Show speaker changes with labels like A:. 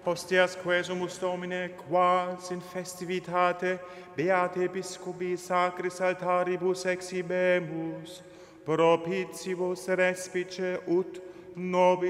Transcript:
A: Hostias quesumus Domine, quas in festivitate beate episcopi sacris altaribus exhibemus, propitiibus respice ut nobis